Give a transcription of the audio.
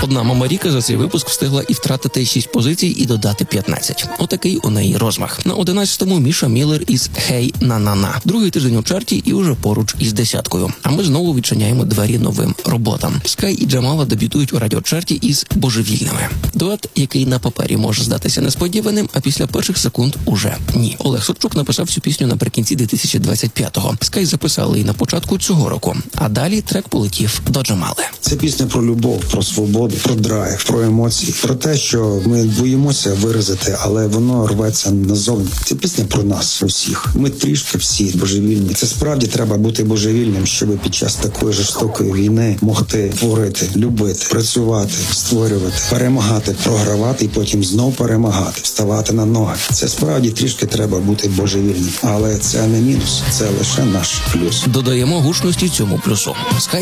Одна Мамаріка за цей випуск встигла і втратити 6 позицій, і додати 15. Отакий у неї розмах. На 11-му Міша Міллер із «Хей, на-на-на». Другий тиждень у чарті і уже поруч із десяткою. А ми знову відчиняємо двері новим роботам. Скай і Джамала дебютують у радіочарті із «Божевільними». Дует, який на папері може здатися несподіваним, а після перших секунд уже ні. Олег Собчук написав цю пісню наприкінці 2025-го. Скай записали її на початку цього року. А далі трек полетів до Джамали. Це пісня про любов, про свободу, про драйв, про емоції, про те, що ми боїмося виразити, але воно рветься назовні. Це пісня про нас усіх. Ми трішки всі божевільні. Це справді треба бути божевільним, щоб під час такої жорстокої війни могти творити, любити, працювати, створювати, перемагати, програвати і потім знов перемагати, вставати на ноги. Це справді трішки треба бути божевільним. Але це не мінус, це лише наш плюс. Додаємо гучності цьому плюсу. Скай